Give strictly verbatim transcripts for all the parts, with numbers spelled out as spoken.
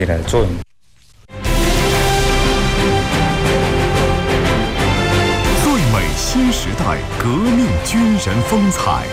的作用。 最美新时代革命军人风采。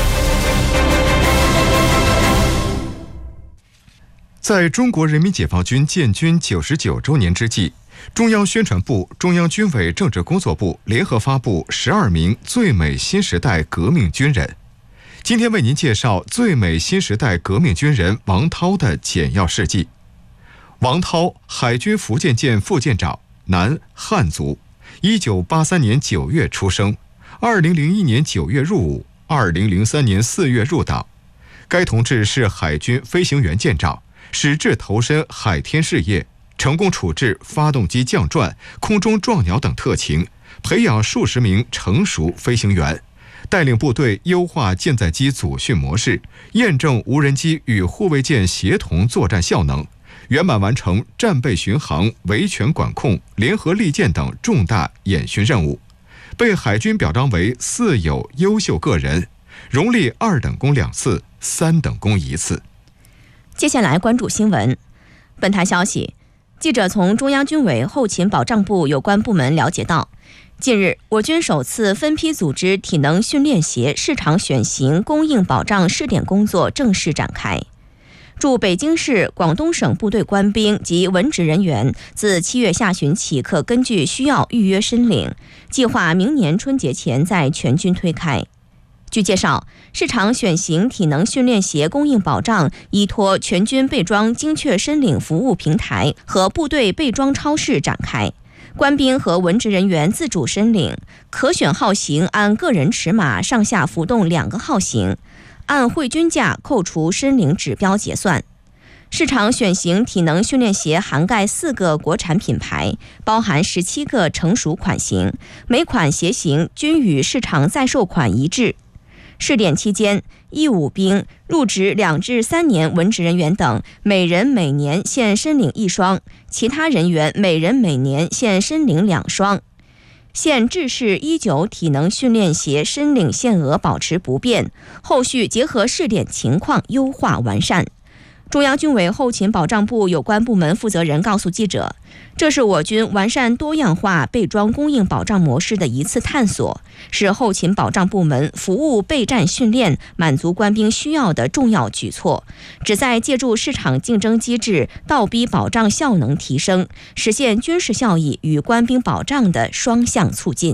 在中国人民解放军建军九十九周年之际，中央宣传部、中央军委政治工作部联合发布十二名最美新时代革命军人。今天为您介绍最美新时代革命军人王涛的简要事迹。王涛，海军福建舰副舰长，男，汉族，一九八三年九月出生，二零零一年九月入伍，二零零三年四月入党。该同志是海军飞行员舰长，矢志投身海天事业，成功处置发动机降转、空中撞鸟等特勤，培养数十名成熟飞行员，带领部队优化舰载机组训模式，验证无人机与护卫舰协同作战效能，圆满完成战备巡航、维权管控、联合利剑等重大演训任务，被海军表彰为四有优秀个人，荣立二等功两次、三等功一次。 接下来关注新闻。本台消息，记者从中央军委后勤保障部有关部门了解到，近日我军首次分批组织体能训练协市场选型供应保障试点工作正式展开。驻北京市、广东省部队官兵及文职人员自七月下旬起可根据需要预约申领，计划明年春节前在全军推开。据介绍，市场选型体能训练协供应保障依托全军备装精确申领服务平台和部队备装超市展开，官兵和文职人员自主申领，可选号型按个人尺码上下浮动两个号型，按汇均价扣除申领指标结算。市场选型体能训练协涵盖四个国产品牌，包含十七个成熟款型，每款鞋型均与市场在售款一致。试点期间，义务兵、入职两至三年文职人员等，每人每年限申领一双；其他人员每人每年限申领两双。现制式一九体能训练协申领限额保持不变，后续结合试点情况优化完善。中央军委后勤保障部有关部门负责人告诉记者，这是我军完善多样化备装供应保障模式的一次探索，是后勤保障部门服务备战训练、满足官兵需要的重要举措，旨在借助市场竞争机制倒逼保障效能提升，实现军事效益与官兵保障的双向促进。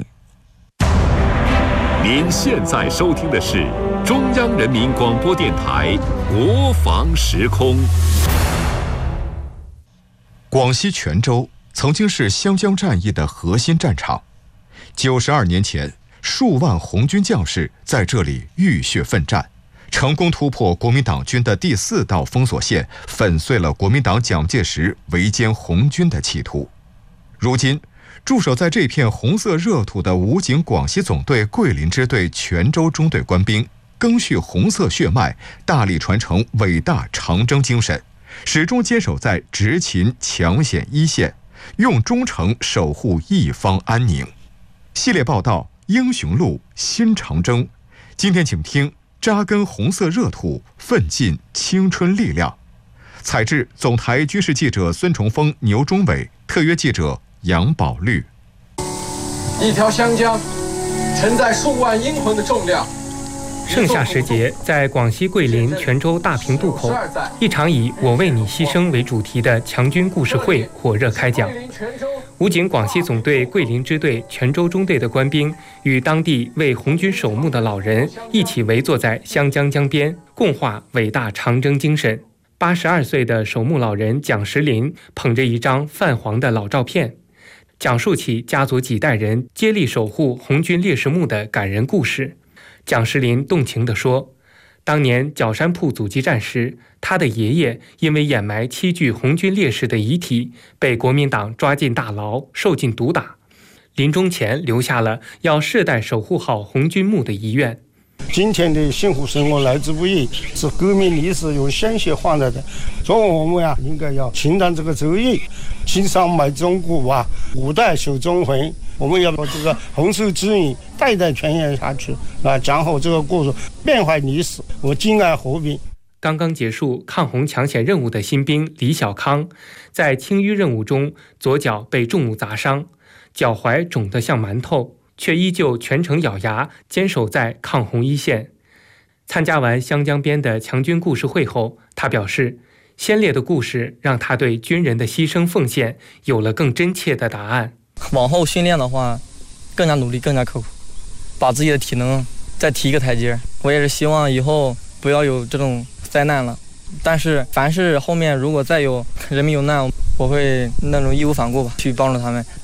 您现在收听的是中央人民广播电台国防时空。广西全州曾经是湘江战役的核心战场，九十二年前，数万红军将士在这里浴血奋战，成功突破国民党军的第四道封锁线，粉碎了国民党蒋介石围歼红军的企图。如今，驻守在这片红色热土的武警广西总队桂林支队全州中队官兵，赓续红色血脉，大力传承伟大长征精神，始终坚守在执勤抢险一线，用忠诚守护一方安宁。系列报道《英雄路新长征》，今天请听扎根红色热土，奋进青春力量。采制总台军事记者孙崇峰、牛忠伟，特约记者杨宝绿。 一条湘江承载数万英魂的重量。 盛夏时节，在广西桂林全州大平渡口，一场以我为你牺牲为主题的强军故事会火热开讲。武警广西总队桂林支队全州中队的官兵与当地为红军守墓的老人一起围坐在湘江江边，共话伟大长征精神。八十二岁的守墓老人蒋石林捧着一张泛黄的老照片，讲述起家族几代人接力守护红军烈士墓的感人故事。蒋石林动情地说，当年角山铺阻击战时，他的爷爷因为掩埋七具红军烈士的遗体，被国民党抓进大牢，受尽毒打，临终前留下了要世代守护好红军墓的遗愿。 今天的幸福生活来之不易，是革命历史用鲜血换来的，所以我们呀应该要承担这个责任，青山埋忠骨啊，五代守忠魂，我们要把这个红色之语代代传扬下去，啊，讲好这个故事，缅怀历史，我敬爱和平。 刚刚结束抗洪抢险任务的新兵李小康，在清淤任务中左脚被重物砸伤，脚踝肿得像馒头，却依旧全程咬牙坚守在抗洪一线。参加完湘江边的强军故事会后，他表示，先烈的故事让他对军人的牺牲奉献有了更真切的答案。 往后训练的话，更加努力，更加刻苦，把自己的体能再提一个台阶。我也是希望以后不要有这种灾难了，但是凡是后面如果再有人民有难，我会那种义无反顾吧，去帮助他们。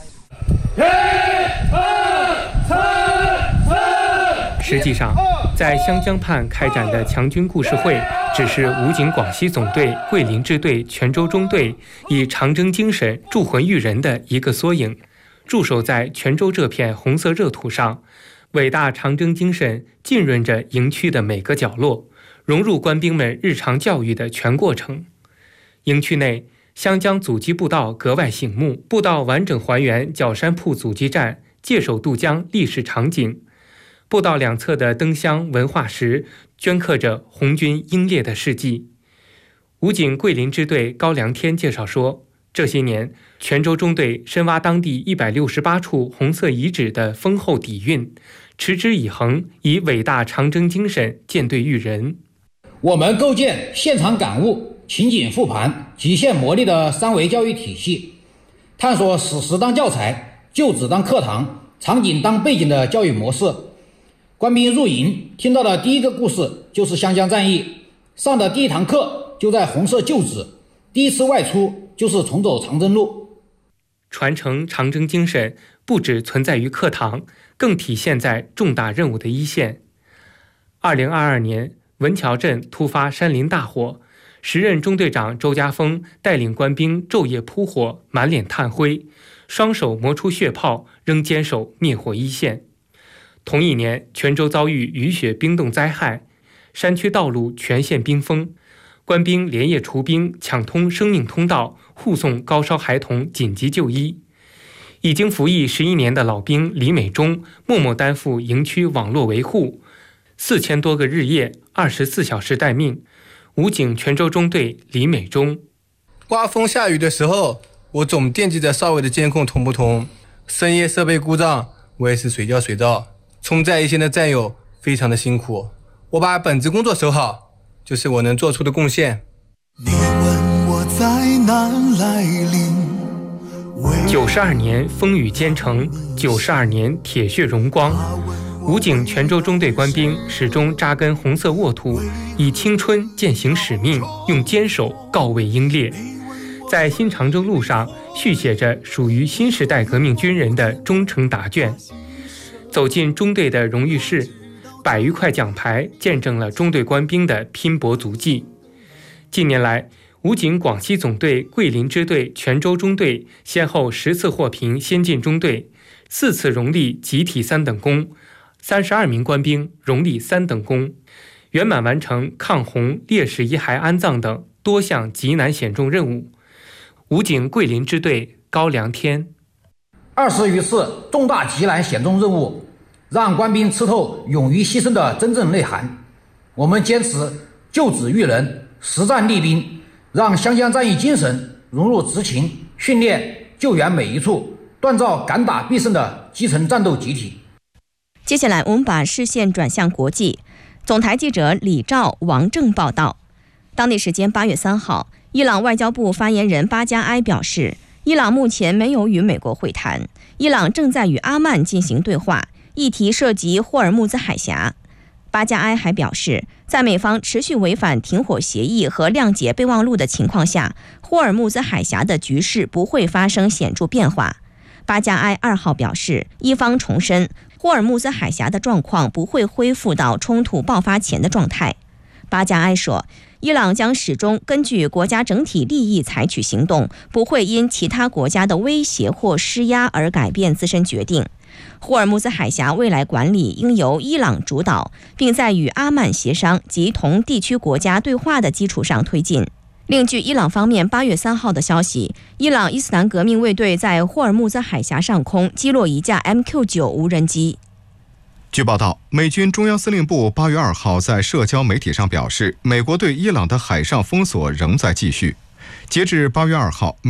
实际上，在湘江畔开展的强军故事会，只是武警广西总队桂林支队泉州中队以长征精神铸魂育人的一个缩影。驻守在泉州这片红色热土上，伟大长征精神浸润着营区的每个角落，融入官兵们日常教育的全过程。营区内，湘江阻击步道格外醒目，步道完整还原角山铺阻击战界首渡江历史场景。步道两侧的灯箱文化石镌刻着红军英烈的事迹。武警桂林支队高良天介绍说，这些年泉州中队深挖当地一百六十八处红色遗址的丰厚底蕴，持之以恒，以伟大长征精神舰队育人。 我们构建现场感悟、情景复盘、极限磨砺的三维教育体系，探索史实当教材、旧址当课堂、场景当背景的教育模式。官兵入营听到的第一个故事就是湘江战役，上的第一堂课就在红色旧址，第一次外出就是重走长征路。 传承长征精神不只存在于课堂，更体现在重大任务的一线。二零二二年，文桥镇突发山林大火，时任中队长周家峰带领官兵昼夜扑火，满脸炭灰，双手磨出血泡，仍坚守灭火一线。同一年，泉州遭遇雨雪冰冻灾害，山区道路全线冰封，官兵连夜除冰，抢通生命通道，护送高烧孩童紧急就医。已经服役十一年的老兵李美忠默默担负营区网络维护，四千多个日夜，二十四小时待命。武警泉州中队李美忠： 刮风下雨的时候，我总惦记着哨位的监控同不同，深夜设备故障，我也是随叫随到。冲在一线的战友非常的辛苦，我把本职工作守好，就是我能做出的贡献。 你问我在哪来临？ 九十二年风雨兼程，九十二年铁血荣光。武警泉州中队官兵始终扎根红色沃土，以青春践行使命，用坚守告慰英烈。在新长征路上续写着属于新时代革命军人的忠诚答卷。走进中队的荣誉室，百余块奖牌见证了中队官兵的拼搏足迹。近年来，武警广西总队桂林支队泉州中队先后十次获评先进中队，四次荣立集体三等功，三十二名官兵荣立三等功，圆满完成抗洪、烈士遗骸安葬等多项极难险重任务。武警桂林支队高良天： 二十余次重大极难险重任务，让官兵吃透勇于牺牲的真正内涵。我们坚持救子育人，实战立兵，让湘江战役精神融入执勤、训练、救援每一处，锻造敢打必胜的基层战斗集体。 接下来，我们把视线转向国际。总台记者李兆、王正报道。当地时间八月三号，伊朗外交部发言人巴加埃表示，伊朗目前没有与美国会谈，伊朗正在与阿曼进行对话，议题涉及霍尔木兹海峡。巴加埃还表示，在美方持续违反停火协议和谅解备忘录的情况下，霍尔木兹海峡的局势不会发生显著变化。巴加埃二号表示，伊方重申，霍尔木兹海峡的状况不会恢复到冲突爆发前的状态。巴加埃说，伊朗将始终根据国家整体利益采取行动，不会因其他国家的威胁或施压而改变自身决定。霍尔木兹海峡未来管理应由伊朗主导，并在与阿曼协商及同地区国家对话的基础上推进。另据伊朗方面八月三号的消息，伊朗伊斯兰革命卫队在霍尔木兹海峡上空击落一架 M Q 九 无人机。 据报道，美军中央司令部八月二号在社交媒体上表示，美国对伊朗的海上封锁仍在继续。截至八月二号，美